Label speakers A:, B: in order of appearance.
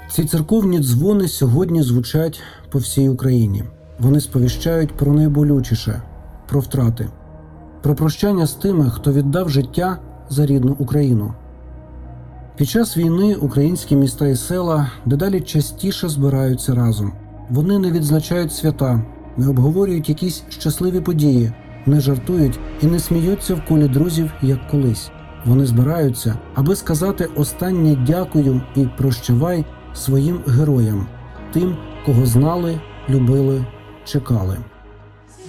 A: Ці церковні дзвони сьогодні звучать по всій Україні. Вони сповіщають про найболючіше – про втрати, про прощання з тими, хто віддав життя за рідну Україну. Під час війни українські міста і села дедалі частіше збираються разом. Вони не відзначають свята, не обговорюють якісь щасливі події, не жартують і не сміються в колі друзів, як колись. Вони збираються, аби сказати останнє дякую і прощавай своїм героям, тим, кого знали, любили, чекали.